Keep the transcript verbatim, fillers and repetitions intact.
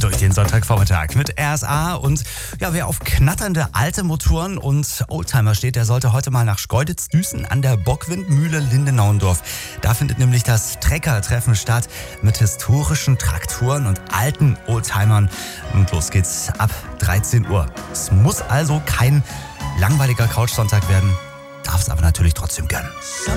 durch den Sonntagvormittag mit R S A. Und ja, wer auf knatternde alte Motoren und Oldtimer steht, der sollte heute mal nach Schkeuditz düsen an der Bockwindmühle Lindenauendorf. Da findet nämlich das Trecker-Treffen statt mit historischen Traktoren und alten Oldtimern. Und los geht's ab dreizehn Uhr. Es muss also kein langweiliger Couchsonntag werden, darf es aber natürlich trotzdem gönnen.